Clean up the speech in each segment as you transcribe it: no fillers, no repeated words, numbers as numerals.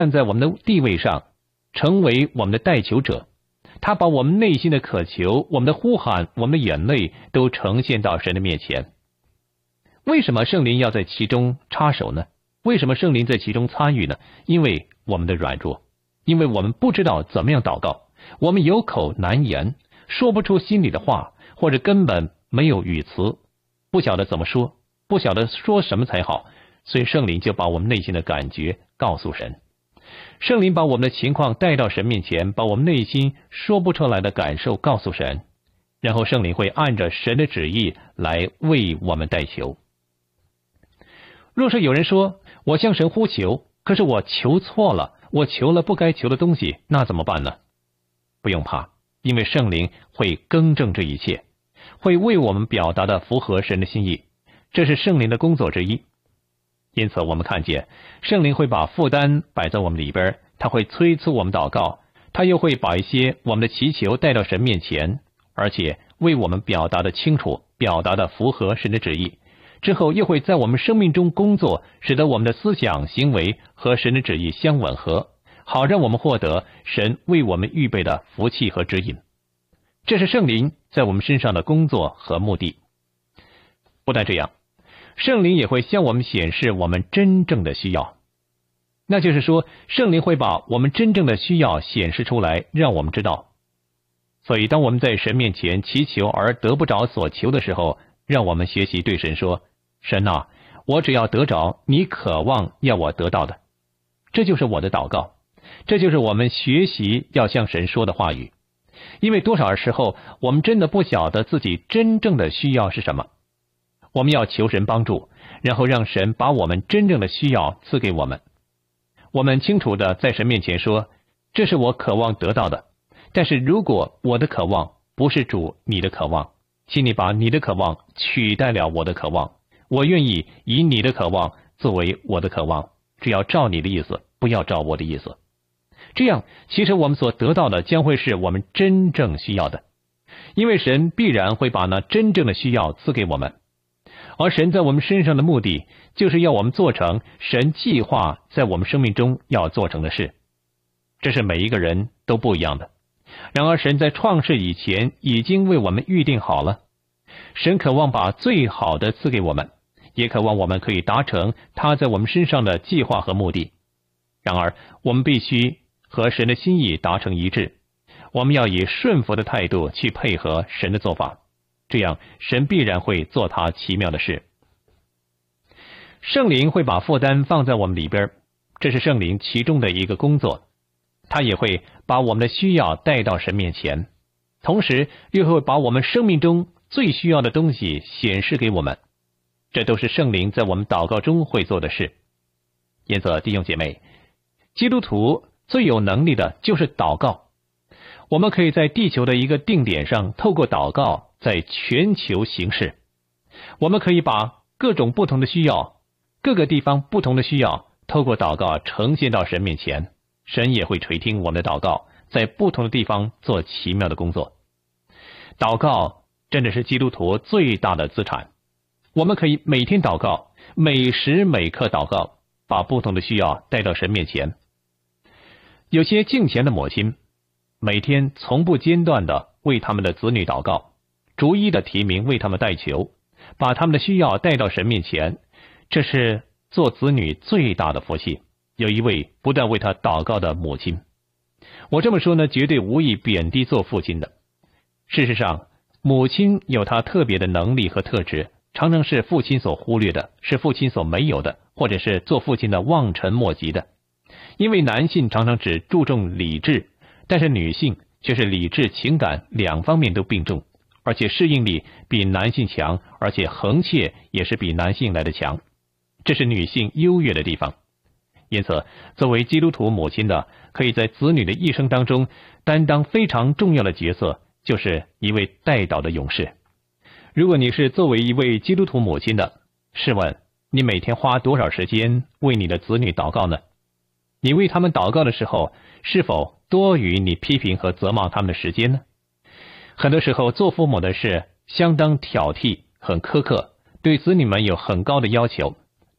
站在我们的地位上，成为我们的代求者。他把我们内心的渴求、我们的呼喊、我们的眼泪都呈现到神的面前。为什么圣灵要在其中插手呢？为什么圣灵在其中参与呢？因为我们的软弱，因为我们不知道怎么样祷告，我们有口难言，说不出心里的话，或者根本没有语词，不晓得怎么说，不晓得说什么才好，所以圣灵就把我们内心的感觉告诉神。圣灵把我们的情况带到神面前，把我们内心说不出来的感受告诉神，然后圣灵会按着神的旨意来为我们代求。若是有人说，我向神呼求，可是我求错了，我求了不该求的东西，那怎么办呢？不用怕，因为圣灵会更正这一切，会为我们表达的符合神的心意，这是圣灵的工作之一。因此我们看见圣灵会把负担摆在我们里边，他会催促我们祷告，他又会把一些我们的祈求带到神面前，而且为我们表达的清楚，表达的符合神的旨意，之后又会在我们生命中工作，使得我们的思想行为和神的旨意相吻合，好让我们获得神为我们预备的福气和指引。这是圣灵在我们身上的工作和目的。不但这样，圣灵也会向我们显示我们真正的需要，那就是说，圣灵会把我们真正的需要显示出来，让我们知道。所以当我们在神面前祈求而得不着所求的时候，让我们学习对神说，神啊，我只要得着你渴望要我得到的。这就是我的祷告，这就是我们学习要向神说的话语。因为多少时候我们真的不晓得自己真正的需要是什么，我们要求神帮助，然后让神把我们真正的需要赐给我们。我们清楚的在神面前说，这是我渴望得到的，但是如果我的渴望不是主你的渴望，请你把你的渴望取代了我的渴望，我愿意以你的渴望作为我的渴望，只要照你的意思，不要照我的意思。这样其实我们所得到的将会是我们真正需要的，因为神必然会把那真正的需要赐给我们。而神在我们身上的目的，就是要我们做成神计划在我们生命中要做成的事。这是每一个人都不一样的。然而神在创世以前已经为我们预定好了，神渴望把最好的赐给我们，也渴望我们可以达成他在我们身上的计划和目的。然而我们必须和神的心意达成一致，我们要以顺服的态度去配合神的做法，这样神必然会做他奇妙的事。圣灵会把负担放在我们里边，这是圣灵其中的一个工作。他也会把我们的需要带到神面前，同时又会把我们生命中最需要的东西显示给我们，这都是圣灵在我们祷告中会做的事。因此弟兄姐妹，基督徒最有能力的就是祷告。我们可以在地球的一个定点上透过祷告在全球行事，我们可以把各种不同的需要，各个地方不同的需要透过祷告呈现到神面前，神也会垂听我们的祷告，在不同的地方做奇妙的工作。祷告真的是基督徒最大的资产，我们可以每天祷告，每时每刻祷告，把不同的需要带到神面前。有些敬虔的母亲每天从不间断地为他们的子女祷告，逐一的提名为他们代求，把他们的需要带到神面前，这是做子女最大的福气。有一位不断为他祷告的母亲，我这么说呢，绝对无意贬低做父亲的。事实上，母亲有她特别的能力和特质，常常是父亲所忽略的，是父亲所没有的，或者是做父亲的望尘莫及的。因为男性常常只注重理智，但是女性却是理智情感两方面都并重，而且适应力比男性强，而且恒切也是比男性来的强，这是女性优越的地方。因此作为基督徒母亲的，可以在子女的一生当中担当非常重要的角色，就是一位代祷的勇士。如果你是作为一位基督徒母亲的，试问你每天花多少时间为你的子女祷告呢？你为他们祷告的时候，是否多于你批评和责骂他们的时间呢？很多时候做父母的是相当挑剔，很苛刻，对子女们有很高的要求，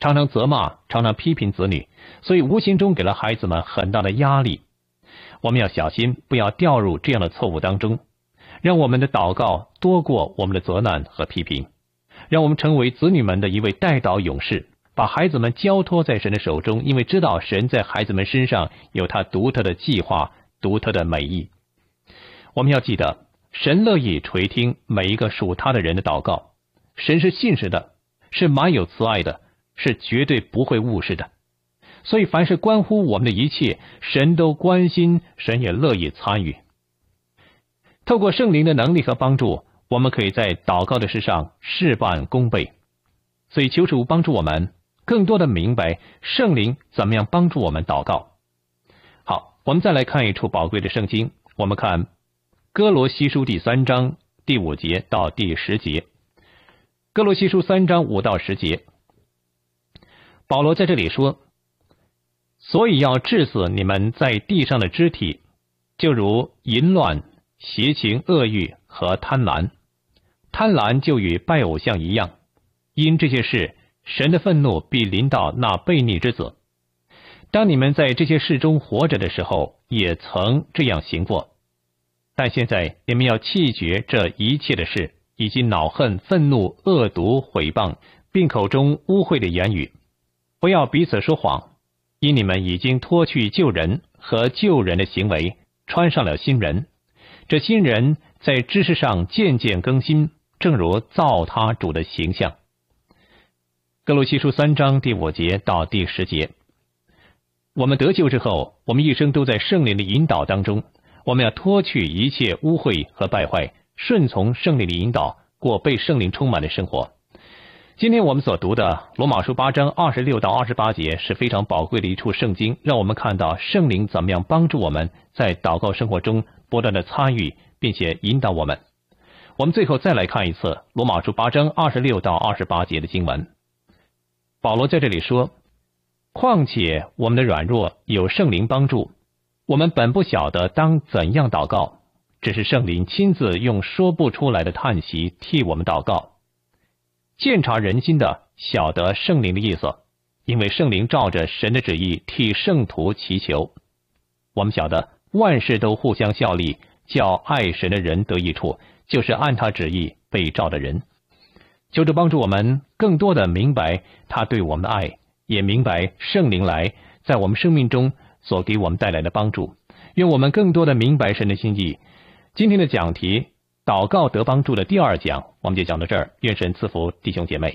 常常责骂，常常批评子女，所以无形中给了孩子们很大的压力。我们要小心，不要掉入这样的错误当中，让我们的祷告多过我们的责难和批评，让我们成为子女们的一位代祷勇士，把孩子们交托在神的手中，因为知道神在孩子们身上有他独特的计划，独特的美意。我们要记得，神乐意垂听每一个属他的人的祷告，神是信实的，是满有慈爱的，是绝对不会误事的。所以凡是关乎我们的一切，神都关心，神也乐意参与。透过圣灵的能力和帮助，我们可以在祷告的事上事半功倍。所以求主帮助我们更多的明白圣灵怎么样帮助我们祷告。好，我们再来看一处宝贵的圣经，我们看哥罗西书第3章第5节到第10节。哥罗西书3章5到10节，保罗在这里说，所以要治死你们在地上的肢体，就如淫乱、邪情、恶欲和贪婪。贪婪就与拜偶像一样，因这些事，神的愤怒必临到那悖逆之子。当你们在这些事中活着的时候，也曾这样行过。但现在你们要弃绝这一切的事，以及恼恨、愤怒、恶毒、毁谤，并口中污秽的言语。不要彼此说谎，因你们已经脱去旧人和旧人的行为，穿上了新人。这新人在知识上渐渐更新，正如造他主的形象。哥罗西书3章第5节到第10节。我们得救之后，我们一生都在圣灵的引导当中，我们要脱去一切污秽和败坏，顺从圣灵的引导，过被圣灵充满的生活。今天我们所读的罗马书8章26到28节是非常宝贵的一处圣经，让我们看到圣灵怎么样帮助我们在祷告生活中不断的参与，并且引导我们。我们最后再来看一次罗马书8章26到28节的经文。保罗在这里说，况且我们的软弱有圣灵帮助，我们本不晓得当怎样祷告，只是圣灵亲自用说不出来的叹息替我们祷告。鉴察人心的晓得圣灵的意思，因为圣灵照着神的旨意替圣徒祈求。我们晓得万事都互相效力，叫爱神的人得益处，就是按他旨意被召的人。求主帮助我们更多的明白他对我们的爱，也明白圣灵来在我们生命中所给我们带来的帮助。愿我们更多的明白神的心意。今天的讲题祷告得帮助的第2讲，我们就讲到这儿。愿神赐福弟兄姐妹。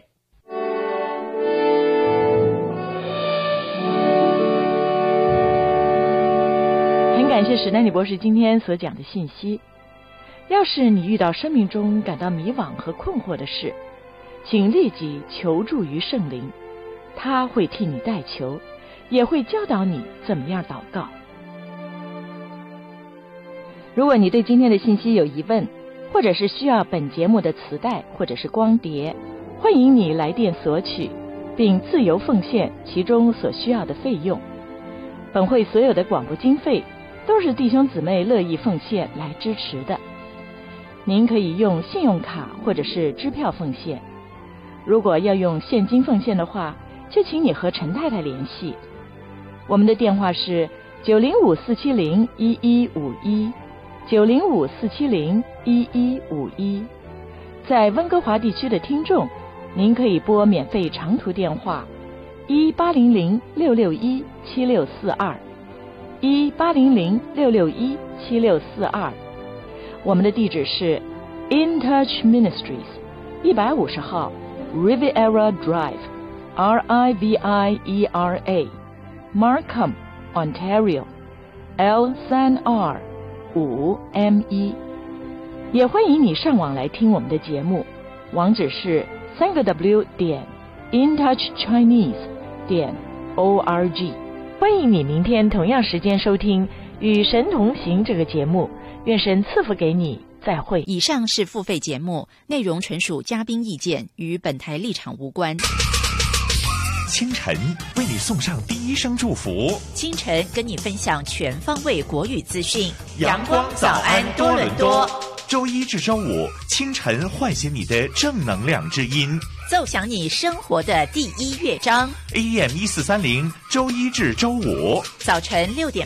很感谢史丹利博士今天所讲的信息。要是你遇到生命中感到迷惘和困惑的事，请立即求助于圣灵，他会替你代求，也会教导你怎么样祷告。如果你对今天的信息有疑问，或者是需要本节目的磁带或者是光碟，欢迎你来电索取，并自由奉献其中所需要的费用。本会所有的广播经费都是弟兄姊妹乐意奉献来支持的。您可以用信用卡或者是支票奉献。如果要用现金奉献的话，就请你和陈太太联系。我们的电话是905-470-1151。905-470-1151。在温哥华地区的听众，您可以拨免费长途电话1800-661-7642 1800-661-7642。我们的地址是 In Touch Ministries 150号 Riviera Drive RIVIERA Markham Ontario L3R5ME。 也欢迎你上网来听我们的节目，网址是3w.intouchchinese.org。 欢迎你明天同样时间收听《与神同行》这个节目。愿神赐福给你，再会。 以上是付费节目，内容纯属嘉宾意见，与本台立场无关。 清晨为你送上第一声祝福， 清晨跟你分享全方位国语资讯。 阳光早安多伦多。 周一至周五清晨唤醒你的正能量之音， 奏响你生活的第一乐章。 AM1430，周一至周五早晨6点